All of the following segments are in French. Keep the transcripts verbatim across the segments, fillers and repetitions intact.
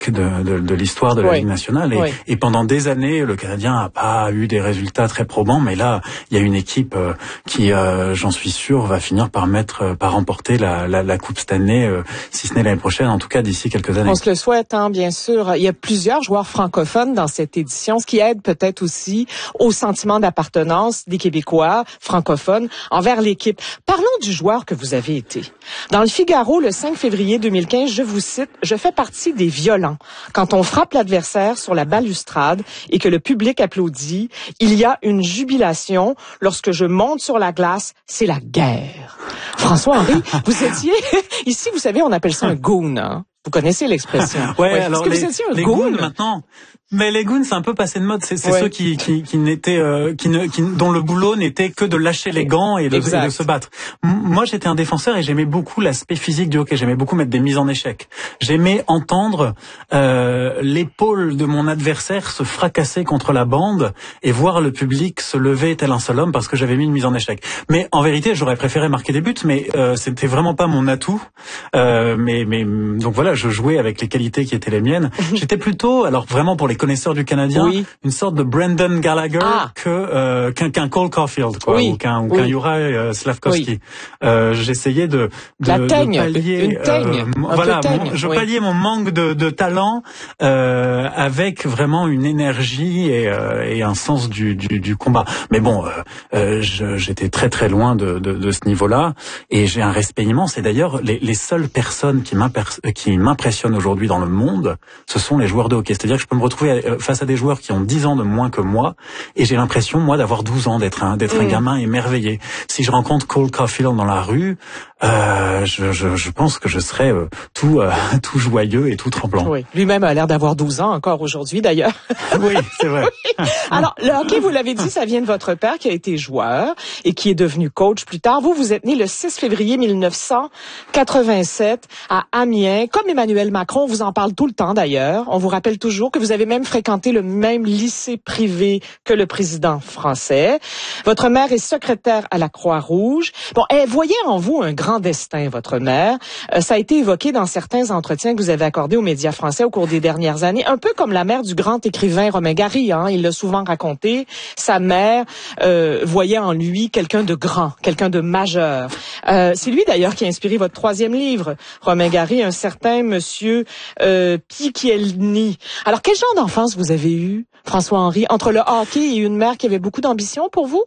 de, de, de l'histoire de la oui. Ligue nationale. Et, oui. et pendant des années, le Canadien a pas eu des résultats très probants, mais là, il y a une équipe euh, qui, euh, j'en suis sûr, va finir par mettre, euh, par remporter la, la, la Coupe cette année, euh, si ce n'est l'année prochaine, en tout cas d'ici quelques années. On se le souhaite, hein, bien sûr. Il y a plusieurs joueurs francophones dans cette édition, ce qui aide peut-être aussi au sentiment d'appartenance des Québécois francophones envers l'équipe. Parlons du joueur que vous avez été. Dans le Figaro, le cinq février deux mille quinze, je vous cite, « Je fais partie des violents. Quand on frappe l'adversaire sur la balustrade et que le public applaudit, il y a une jubilation. Lorsque je monte sur la glace, c'est la guerre. » François-Henri, vous étiez... Ici, vous savez, on appelle ça un goon, hein? Vous connaissez l'expression. Ouais, ouais. alors Est-ce que les, vous étiez un les goon? goons maintenant. Mais les goons, c'est un peu passé de mode. C'est, c'est ouais. ceux qui, qui, qui n'étaient, euh, qui ne, qui, dont le boulot n'était que de lâcher les gants et de, et de se battre. M- moi, j'étais un défenseur et j'aimais beaucoup l'aspect physique du hockey. J'aimais beaucoup mettre des mises en échec. J'aimais entendre euh, l'épaule de mon adversaire se fracasser contre la bande et voir le public se lever tel un seul homme parce que j'avais mis une mise en échec. Mais en vérité, j'aurais préféré marquer des buts, mais euh, c'était vraiment pas mon atout. Euh, mais, mais donc voilà, je jouais avec les qualités qui étaient les miennes. J'étais plutôt, alors vraiment pour les connaisseurs du Canadien, oui. une sorte de Brendan Gallagher ah. que euh, qu'un, qu'un Cole Caulfield, quoi, oui. ou qu'un, ou oui. qu'un Juraj euh, Slavkovski. Oui. Euh, j'essayais de, de, La teigne, de pallier, une teigne, euh, voilà, teigne, mon, je oui. palliais mon manque de, de talent euh, avec vraiment une énergie et, euh, et un sens du, du, du combat. Mais bon, euh, euh, je, j'étais très très loin de, de, de ce niveau-là et j'ai un respect immense. Et d'ailleurs, les, les seules personnes qui, qui m'impressionnent aujourd'hui dans le monde, ce sont les joueurs de hockey. C'est-à-dire que je peux me retrouver face à des joueurs qui ont dix ans de moins que moi et j'ai l'impression, moi, d'avoir douze ans, d'être un, d'être mmh. un gamin émerveillé. Si je rencontre Cole Caulfield dans la rue, euh, je, je, je pense que je serais euh, tout, euh, tout joyeux et tout tremblant. Oui. Lui-même a l'air d'avoir douze ans encore aujourd'hui, d'ailleurs. Oui, c'est vrai. Oui. Alors, le hockey, vous l'avez dit, ça vient de votre père qui a été joueur et qui est devenu coach plus tard. Vous, vous êtes né le six février mille neuf cent quatre-vingt-sept à Amiens. Comme Emmanuel Macron, on vous en parle tout le temps d'ailleurs. On vous rappelle toujours que vous avez même fréquenté le même lycée privé que le président français. Votre mère est secrétaire à la Croix-Rouge. Bon, elle voyait en vous un grand destin, votre mère. Euh, ça a été évoqué dans certains entretiens que vous avez accordés aux médias français au cours des dernières années, un peu comme la mère du grand écrivain Romain Gary. Hein, il l'a souvent raconté. Sa mère euh, voyait en lui quelqu'un de grand, quelqu'un de majeur. Euh, c'est lui d'ailleurs qui a inspiré votre troisième livre, Romain Gary, un certain monsieur euh, Piccielni. Alors, quel genre d'enfance vous avez eu, François-Henri, entre le hockey et une mère qui avait beaucoup d'ambition pour vous?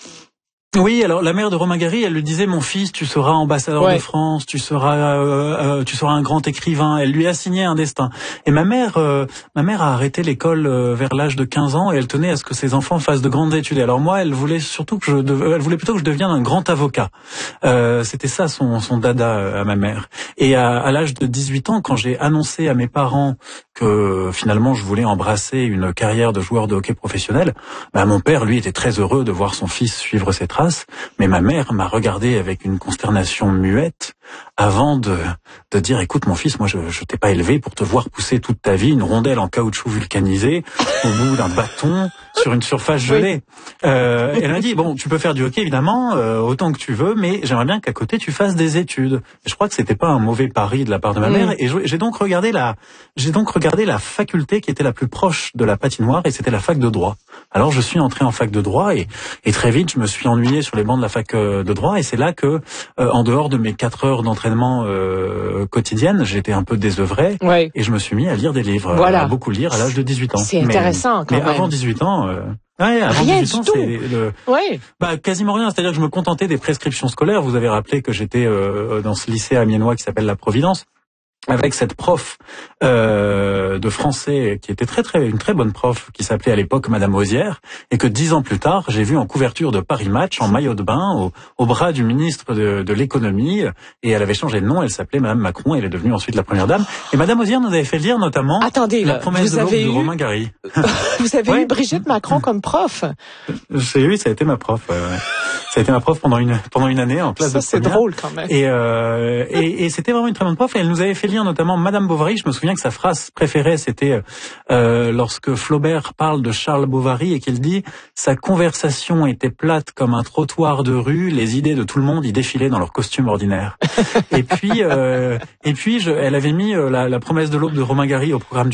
Oui, alors la mère de Romain Gary, elle lui disait, mon fils, tu seras ambassadeur ouais. de France, tu seras, euh, euh, tu seras un grand écrivain. Elle lui a signé un destin. Et ma mère, euh, ma mère a arrêté l'école euh, vers l'âge de quinze ans et elle tenait à ce que ses enfants fassent de grandes études. Et alors moi, elle voulait surtout que je, dev... elle voulait plutôt que je devienne un grand avocat. Euh, c'était ça son, son dada à ma mère. Et à, à l'âge de dix-huit ans, quand j'ai annoncé à mes parents que finalement je voulais embrasser une carrière de joueur de hockey professionnel, bah, mon père, lui, était très heureux de voir son fils suivre ses traces. Mais ma mère m'a regardé avec une consternation muette avant de, de dire, écoute mon fils, moi je, je t'ai pas élevé pour te voir pousser toute ta vie une rondelle en caoutchouc vulcanisé au bout d'un bâton sur une surface gelée. Oui. Euh, elle m'a dit, bon, tu peux faire du hockey évidemment, euh, autant que tu veux, mais j'aimerais bien qu'à côté tu fasses des études. Et je crois que c'était pas un mauvais pari de la part de ma mmh. mère. Et j'ai donc regardé la, j'ai donc regardé la faculté qui était la plus proche de la patinoire et c'était la fac de droit. Alors je suis entré en fac de droit et, et très vite je me suis ennuyé sur les bancs de la fac de droit et c'est là que, euh, en dehors de mes quatre heures d'entraînement euh, quotidiennes, j'étais un peu désœuvré oui. et je me suis mis à lire des livres, voilà. à beaucoup lire à l'âge de dix-huit ans. C'est intéressant mais, quand mais même. avant dix-huit ans... Euh, Ouais, avant rien dix-huit ans, du tout. c'est le, oui. bah, quasiment rien. C'est-à-dire que je me contentais des prescriptions scolaires. Vous avez rappelé que j'étais euh, dans ce lycée amiénois qui s'appelle La Providence, avec cette prof euh, de français qui était très très une très bonne prof qui s'appelait à l'époque Madame Osière et que dix ans plus tard j'ai vu en couverture de Paris Match en maillot de bain au, au bras du ministre de, de l'économie et elle avait changé de nom, elle s'appelait Madame Macron, elle est devenue ensuite la première dame et Madame Osière nous avait fait lire notamment Attendez, La promesse de l'aube de eu... Romain Gary. Vous avez ouais. eu Brigitte Macron comme prof? C'est, oui, ça a été ma prof. Euh, ça a été ma prof pendant une pendant une année en classe ça, de première. C'est drôle quand même. Et, euh, et, et c'était vraiment une très bonne prof et elle nous avait fait lire notamment Madame Bovary. Je me souviens que sa phrase préférée, c'était euh, lorsque Flaubert parle de Charles Bovary et qu'il dit « Sa conversation était plate comme un trottoir de rue, les idées de tout le monde y défilaient dans leur costume ordinaire. » Et puis, euh, et puis je, elle avait mis euh, la, la promesse de l'aube de Romain Gary au programme du